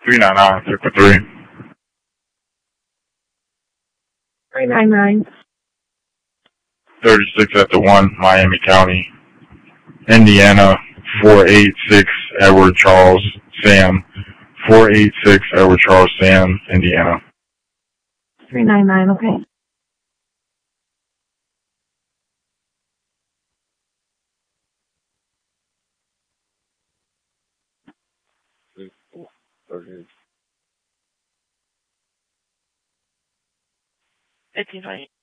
399, Circle 3. 399. 36 at the 1, Miami County, Indiana, 486 Edward Charles Sam. 486 Edward Charles Sam, Indiana. 399, okay. Okay. 1820.